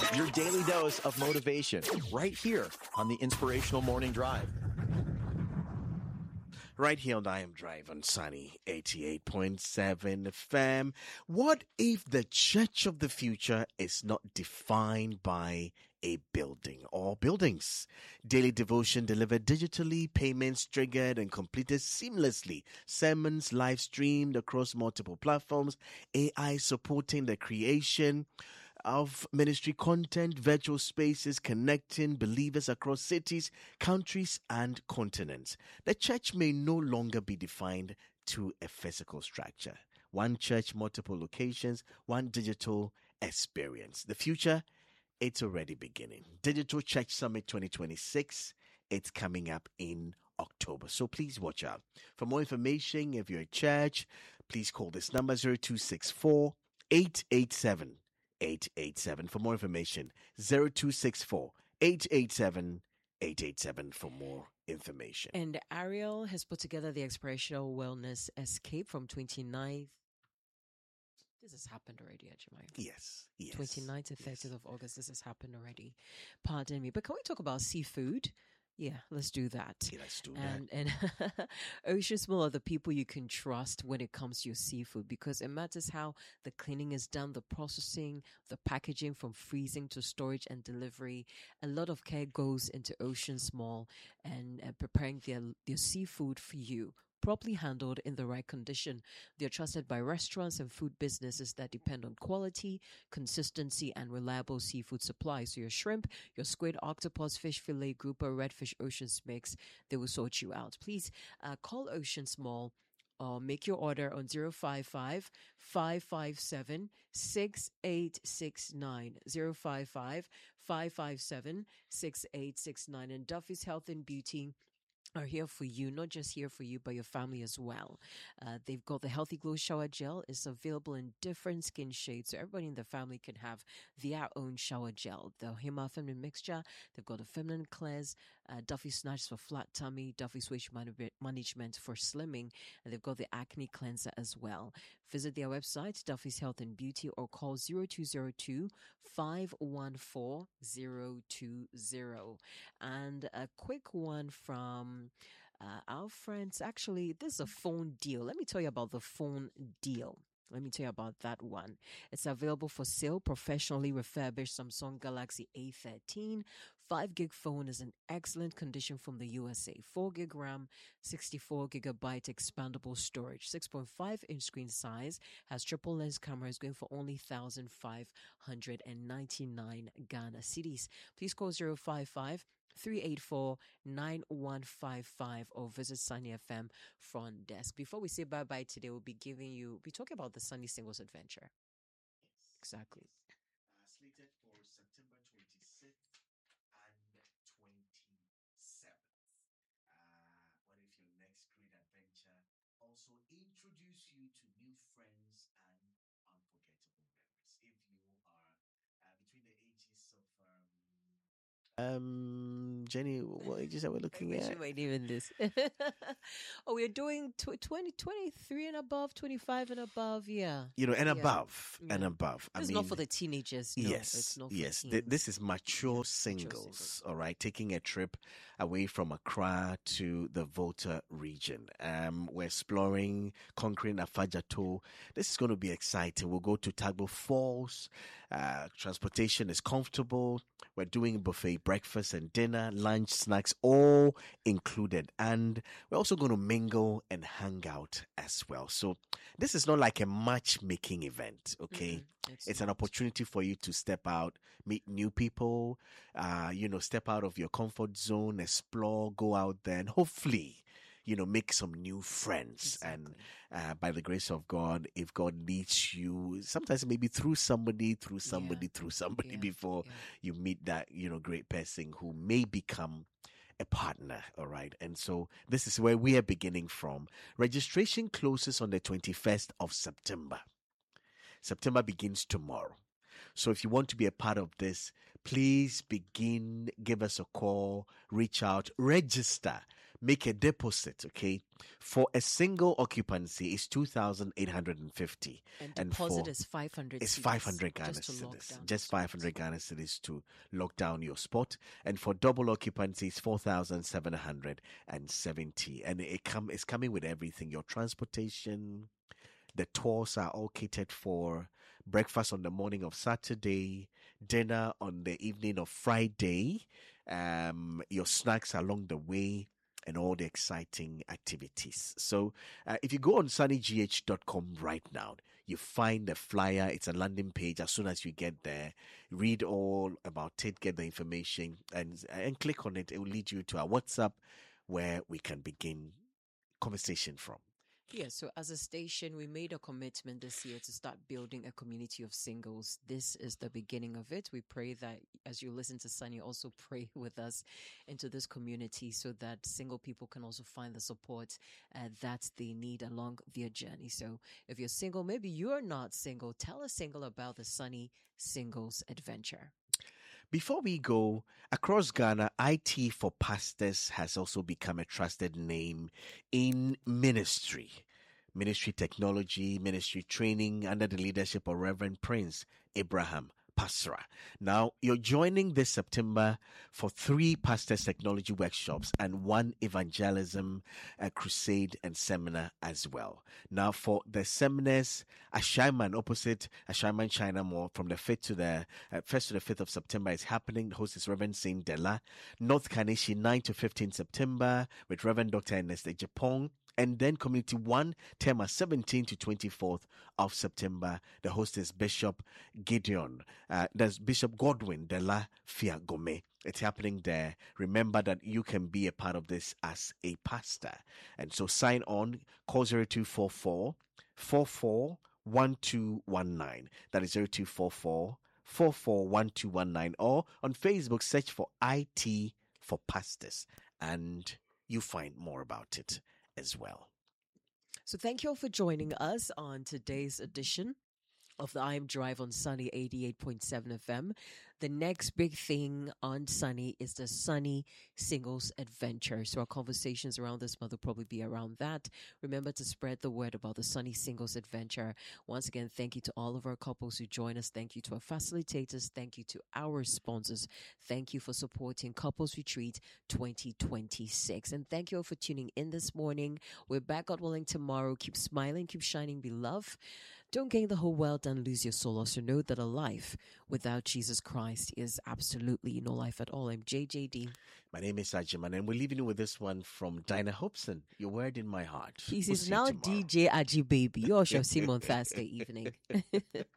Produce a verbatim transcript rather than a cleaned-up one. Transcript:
Your daily dose of motivation right here on the Inspirational Morning Drive. Right here on I Am Drive on Sunny eighty-eight point seven F M. What if the church of the future is not defined by a building or buildings? Daily devotion delivered digitally, payments triggered and completed seamlessly, sermons live streamed across multiple platforms, A I supporting the creation of ministry content, virtual spaces connecting believers across cities, countries, and continents. The church may no longer be defined to a physical structure. One church, multiple locations, one digital experience. The future, it's already beginning. Digital Church Summit twenty twenty-six, it's coming up in October. So please watch out. For more information, if you're a church, please call this number zero two six four, eight eight seven, eight eight seven. For more information, zero two six four, eight eight seven, eight eight seven for more information. And Ariel has put together the Experiential Wellness Escape from twenty-ninth. This has happened already, Ajimai. Yes, yes. twenty-ninth to yes. thirtieth of August, this has happened already. Pardon me. But can we talk about seafood? Yeah, let's do that. Yeah, let's do and, that. And Ocean Small are the people you can trust when it comes to your seafood, because it matters how the cleaning is done, the processing, the packaging from freezing to storage and delivery. A lot of care goes into Ocean Small and uh, preparing their, their seafood for you, properly handled in the right condition. They're trusted by restaurants and food businesses that depend on quality, consistency, and reliable seafood supply. So your shrimp, your squid, octopus, fish fillet, grouper, redfish, ocean mix, they will sort you out. Please uh, call Ocean Small or make your order on zero five five, five five seven, six eight six nine, zero five five, five five seven, six eight six nine. And Duffy's Health and Beauty are here for you, not just here for you, but your family as well. Uh, they've got the Healthy Glow Shower Gel. It's available in different skin shades, so everybody in the family can have their own shower gel. The Hima Feminine Mixture, they've got the Feminine Cleanse, uh, Duffy Snatch for flat tummy, Duffy Switch man- Management for slimming, and they've got the Acne Cleanser as well. Visit their website, Duffy's Health and Beauty, or call zero two zero two, five one four, zero two zero. And a quick one from uh, our friends. Actually, this is a phone deal. Let me tell you about the phone deal. Let me tell you about that one. It's available for sale, professionally refurbished Samsung Galaxy A thirteen. five gig phone is in excellent condition from the U S A. four gig RAM, sixty-four gigabyte expandable storage. six point five inch screen size, has triple lens cameras going for only one thousand five hundred ninety-nine Ghana cedis. Please call zero five five, three eight four, nine one five five or visit Sunny F M front desk. Before we say bye-bye today, we'll be giving you, we'll be talking about the Sunny Singles Adventure. Yes. Exactly. Uh, slated for September twenty-sixth and twenty-seventh. Uh, what if your next great adventure also introduce you to new friends and unforgettable memories? If you are uh, between the ages of um, Um, Jenny, what ages are we looking I at? wish you might even this. Oh, we're doing tw- twenty, twenty-three and above, twenty-five and above. Yeah. You know, and Yeah. above, and Yeah. above. I It's mean, not for the teenagers. No. yes, It's not for yes. teens. Th- this is mature Yeah, singles, mature singles. all right, taking a trip away from Accra to the Volta region. Um, we're exploring, conquering Afajato. This is going to be exciting. We'll go to Tagbo Falls. Uh, transportation is comfortable. We're doing buffet breakfast and dinner, lunch, snacks, all included. And we're also going to mingle and hang out as well. So this is not like a matchmaking event, okay? Mm-mm, it's It's an not. opportunity for you to step out, meet new people, uh, you know, step out of your comfort zone, explore, go out there, and hopefully, you know, make some new friends. And Exactly. uh, by the grace of God, if God leads you, sometimes maybe through somebody, through somebody, Yeah. through somebody Yeah. before Yeah. you meet that, you know, great person who may become a partner, all right? And so this is where we are beginning from. Registration closes on the twenty-first of September. September begins tomorrow. So if you want to be a part of this, please begin, give us a call, reach out, register. make a deposit, okay? For a single occupancy is two thousand eight hundred fifty. And And deposit for- is five hundred. It's five hundred Ghana just to lock cedis. down Just the spot. five hundred Ghana cedis to lock down your spot. And for double occupancy, it's four thousand seven hundred seventy. And it come, it's coming with everything. Your transportation, the tours are all catered for. Breakfast on the morning of Saturday, dinner on the evening of Friday, um, your snacks along the way, and all the exciting activities. So uh, if you go on sunny g h dot com right now, you find the flyer. It's a landing page. As soon as you get there, read all about it, get the information, and and click on it. It will lead you to our WhatsApp where we can begin conversation from. Yeah, so as a station, we made a commitment this year to start building a community of singles. This is the beginning of it. We pray that as you listen to Sunny, also pray with us into this community so that single people can also find the support uh, that they need along their journey. So if you're single, maybe you're not single, tell a single about the Sunny Singles Adventure. Before we go, across Ghana, I T for Pastors has also become a trusted name in ministry. Ministry technology, ministry training under the leadership of Reverend Prince Abraham Pasra. Now, you're joining this September for three Pastors Technology workshops and one evangelism uh, crusade and seminar as well. Now, for the seminars, Ashaiman opposite Ashaiman China Mall from the fifth to the uh, first to the fifth of September is happening. The host is Reverend Saint Dela. North Kanishi, ninth to fifteenth September with Reverend Doctor Ernest Ejapong. And then Community one, Tema, seventeenth to twenty-fourth of September. The host is Bishop Gideon. Uh, there's Bishop Godwin de la Fia Gome. It's happening there. Remember that you can be a part of this as a pastor. And so sign on, call zero two four four, four four one two one nine. That is zero two four four, four four one two one nine. Or on Facebook, search for I T for Pastors. And you find more about it as well. So thank you all for joining us on today's edition of the I Am Drive on Sunny eighty-eight point seven F M. The next big thing on Sunny is the Sunny Singles Adventure. So our conversations around this month will probably be around that. Remember to spread the word about the Sunny Singles Adventure. Once again, thank you to all of our couples who join us. Thank you to our facilitators. Thank you to our sponsors. Thank you for supporting Couples Retreat twenty twenty-six. And thank you all for tuning in this morning. We're back, God willing, tomorrow. Keep smiling, keep shining, be loved. Don't gain the whole world and lose your soul. Also know that a life without Jesus Christ is absolutely no life at all. I'm J J D. My name is Ajiman, and we're leaving you with this one from Dinah Hobson. Your word in my heart. He We'll is see you now tomorrow. D J Aji Baby. You all shall see him on Thursday evening.